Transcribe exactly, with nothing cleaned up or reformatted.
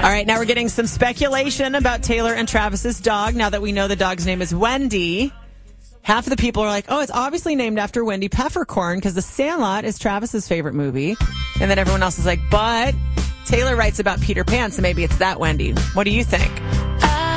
All right, now we're getting some speculation about Taylor and Travis's dog. Now that we know the dog's name is Wendy, half of the people are like, oh, it's obviously named after Wendy Peppercorn because The Sandlot is Travis's favorite movie. And then everyone else is like, but Taylor writes about Peter Pan, so maybe it's that Wendy. What do you think?